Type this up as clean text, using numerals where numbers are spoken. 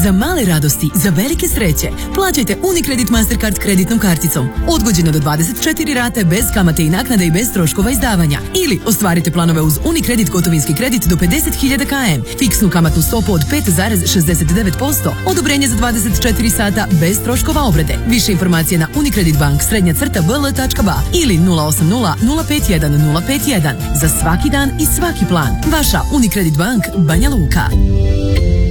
Za male radosti, za velike sreće, plaćajte Unicredit Mastercard kreditnom karticom. Odgođeno do 24 rate bez kamate i naknade i bez troškova izdavanja. Ili ostvarite planove uz Unicredit gotovinski kredit do 50.000 km. Fiksnu kamatnu stopu od 5,69%. Odobrenje za 24 sata bez troškova obrade. Više informacije na Unicredit Bank _bl.ba ili 080 051 051. Za svaki dan i svaki plan. Vaša Unicredit Bank, Banja Luka.